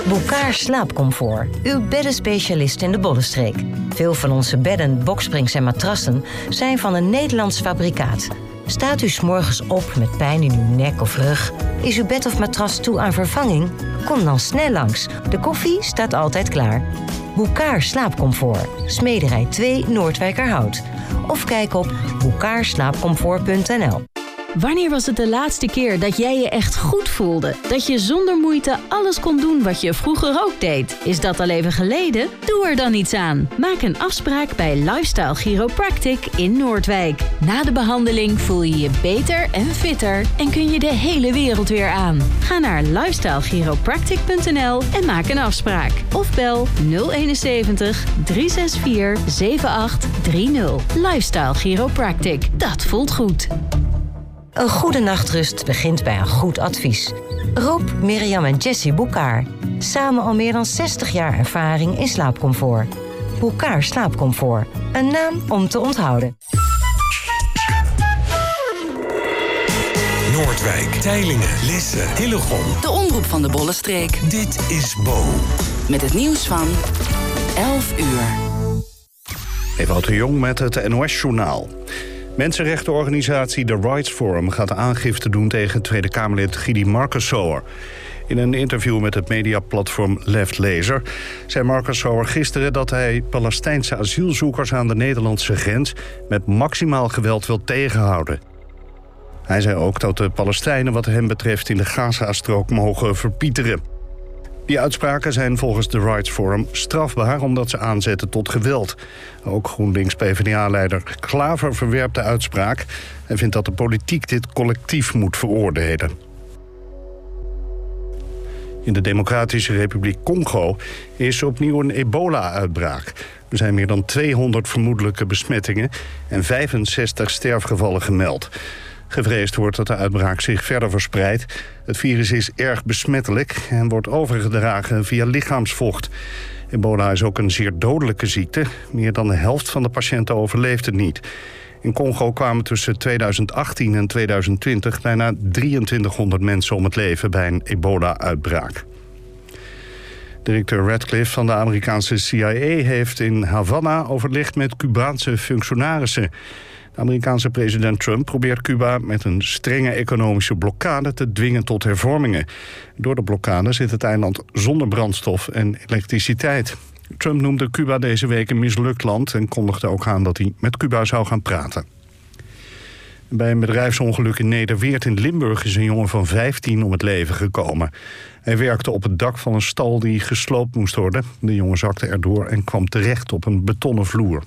Bouckaert slaapcomfort, uw beddenspecialist in de Bollenstreek. Veel van onze bedden, boksprings en matrassen zijn van een Nederlands fabrikaat. Staat u 's morgens op met pijn in uw nek of rug? Is uw bed of matras toe aan vervanging? Kom dan snel langs. De koffie staat altijd klaar. Bouckaert slaapcomfort, Smederij 2 Noordwijkerhout. Of kijk op bouckaertslaapcomfort.nl. Wanneer was het de laatste keer dat jij je echt goed voelde? Dat je zonder moeite alles kon doen wat je vroeger ook deed? Is dat al even geleden? Doe er dan iets aan. Maak een afspraak bij Lifestyle Chiropractic in Noordwijk. Na de behandeling voel je je beter en fitter en kun je de hele wereld weer aan. Ga naar lifestylechiropractic.nl en maak een afspraak. Of bel 071 364 7830. Lifestyle Chiropractic. Dat voelt goed. Een goede nachtrust begint bij een goed advies. Rob, Mirjam en Jessie Bouckaert. Samen al meer dan 60 jaar ervaring in slaapcomfort. Bouckaert slaapcomfort. Een naam om te onthouden. Noordwijk, Teylingen, Lisse, Hillegom. De omroep van de Bollenstreek. Dit is Bo. Met het nieuws van 11 uur. Ewout de Jong met het NOS-journaal. Mensenrechtenorganisatie The Rights Forum gaat aangifte doen tegen Tweede Kamerlid Gidi Markensauer. In een interview met het mediaplatform Left Laser zei Markensauer gisteren dat hij Palestijnse asielzoekers aan de Nederlandse grens met maximaal geweld wil tegenhouden. Hij zei ook dat de Palestijnen wat hem betreft in de Gaza-strook mogen verpieteren. Die uitspraken zijn volgens The Rights Forum strafbaar omdat ze aanzetten tot geweld. Ook GroenLinks-PvdA-leider Klaver verwerpt de uitspraak en vindt dat de politiek dit collectief moet veroordelen. In de Democratische Republiek Congo is opnieuw een ebola-uitbraak. Er zijn meer dan 200 vermoedelijke besmettingen en 65 sterfgevallen gemeld. Gevreesd wordt dat de uitbraak zich verder verspreidt. Het virus is erg besmettelijk en wordt overgedragen via lichaamsvocht. Ebola is ook een zeer dodelijke ziekte. Meer dan de helft van de patiënten overleeft het niet. In Congo kwamen tussen 2018 en 2020 bijna 2300 mensen om het leven bij een ebola-uitbraak. Directeur Radcliffe van de Amerikaanse CIA heeft in Havana overlegd met Cubaanse functionarissen. De Amerikaanse president Trump probeert Cuba met een strenge economische blokkade te dwingen tot hervormingen. Door de blokkade zit het eiland zonder brandstof en elektriciteit. Trump noemde Cuba deze week een mislukt land en kondigde ook aan dat hij met Cuba zou gaan praten. Bij een bedrijfsongeluk in Nederweert in Limburg is een jongen van 15 om het leven gekomen. Hij werkte op het dak van een stal die gesloopt moest worden. De jongen zakte erdoor en kwam terecht op een betonnen vloer.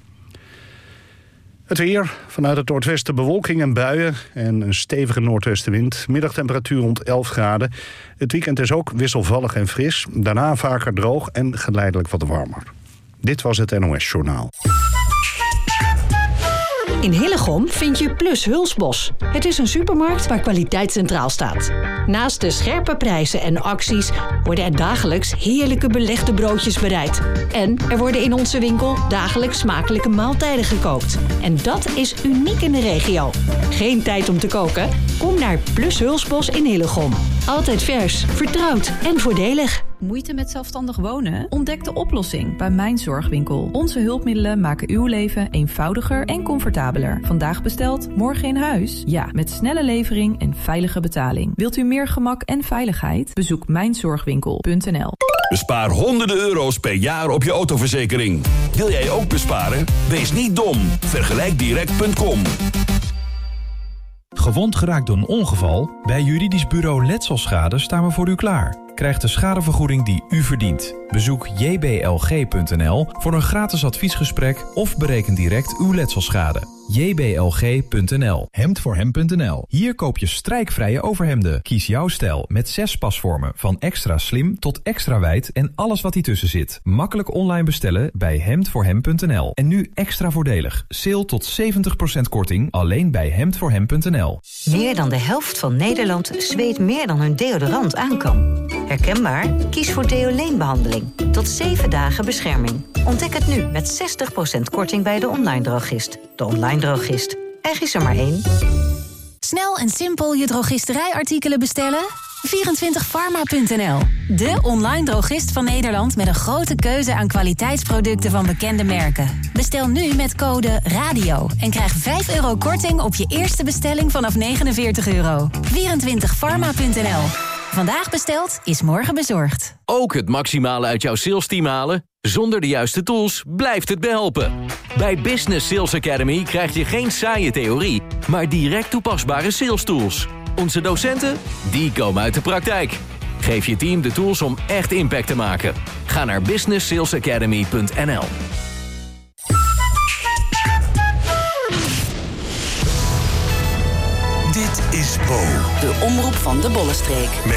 Het weer, vanuit het noordwesten bewolking en buien en een stevige noordwestenwind. Middagtemperatuur rond 11 graden. Het weekend is ook wisselvallig en fris. Daarna vaker droog en geleidelijk wat warmer. Dit was het NOS Journaal. In Hillegom vind je Plus Hulsbos. Het is een supermarkt waar kwaliteit centraal staat. Naast de scherpe prijzen en acties worden er dagelijks heerlijke belegde broodjes bereid. En er worden in onze winkel dagelijks smakelijke maaltijden gekookt. En dat is uniek in de regio. Geen tijd om te koken? Kom naar Plus Hulsbos in Hillegom. Altijd vers, vertrouwd en voordelig. Moeite met zelfstandig wonen? Ontdek de oplossing bij Mijn Zorgwinkel. Onze hulpmiddelen maken uw leven eenvoudiger en comfortabeler. Vandaag besteld, morgen in huis? Ja, met snelle levering en veilige betaling. Wilt u meer gemak en veiligheid? Bezoek mijnzorgwinkel.nl. Bespaar honderden euro's per jaar op je autoverzekering. Wil jij ook besparen? Wees niet dom. Vergelijkdirect.com. Gewond geraakt door een ongeval? Bij Juridisch Bureau Letselschade staan we voor u klaar. Krijg de schadevergoeding die u verdient. Bezoek jblg.nl voor een gratis adviesgesprek of bereken direct uw letselschade. jblg.nl. Hemdvoorhem.nl. Hier koop je strijkvrije overhemden. Kies jouw stijl met 6 pasvormen van extra slim tot extra wijd en alles wat hiertussen zit. Makkelijk online bestellen bij hemdvoorhem.nl. En nu extra voordelig. Sale tot 70% korting alleen bij hemdvoorhem.nl. Meer dan de helft van Nederland zweet meer dan hun deodorant aan kan. Herkenbaar? Kies voor Deolane-behandeling. Tot 7 dagen bescherming. Ontdek het nu met 60% korting bij de online drogist. De online drogist. Er is er maar één. Snel en simpel je drogisterijartikelen bestellen? 24pharma.nl, de online drogist van Nederland met een grote keuze aan kwaliteitsproducten van bekende merken. Bestel nu met code RADIO en krijg €5 korting op je eerste bestelling vanaf €49. 24pharma.nl. Vandaag besteld is morgen bezorgd. Ook het maximale uit jouw salesteam halen? Zonder de juiste tools blijft het behelpen. Bij Business Sales Academy krijg je geen saaie theorie, maar direct toepasbare sales tools. Onze docenten, die komen uit de praktijk. Geef je team de tools om echt impact te maken. Ga naar businesssalesacademy.nl. Dit is Bo. De omroep van de Bollenstreek.